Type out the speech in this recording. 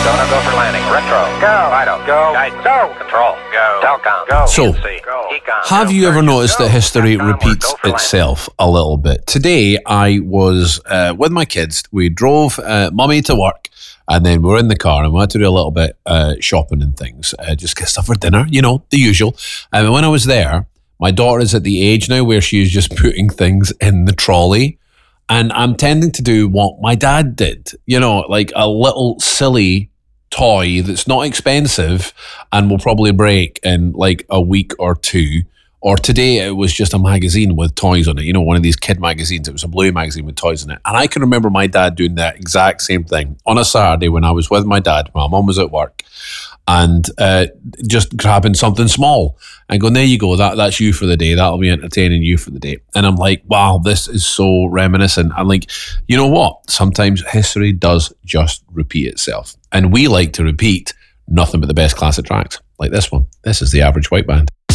Sonar go for landing. Retro. Go. Vital. Go. Guidance. Go. Control. Go. Telcom. Go. So, ENC. Go. Econ. have you ever noticed that history Telcom, repeats go for itself a little bit? Today, I was with my kids. We drove mummy to work, and then we were in the car, and we had to do a little bit shopping and things, just get stuff for dinner, you know, the usual. And when I was there, my daughter is at the age now where she is just putting things in the trolley. And I'm tending to do what my dad did, you know, like a little silly toy that's not expensive and will probably break in like a week or two. Or today it was just a magazine with toys on it, you know, one of these kid magazines. It was a blue magazine with toys in it. And I can remember my dad doing that exact same thing on a Saturday when I was with my dad. My mum was at work. And just grabbing something small and going, there you go, that's you for the day. That'll be entertaining you for the day. And I'm like, wow, this is so reminiscent. I'm like, you know what? Sometimes history does just repeat itself. And we like to repeat nothing but the best classic tracks, like this one. This is the Average White Band.